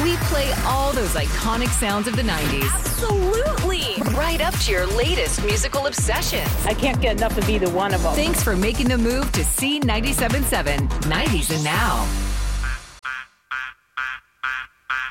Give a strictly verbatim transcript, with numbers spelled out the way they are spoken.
We play all those iconic sounds of the nineties. Absolutely. Right up to your latest musical obsessions. I can't get enough of either one of them. Thanks for making the move to C ninety-seven point seven, nineties and Now.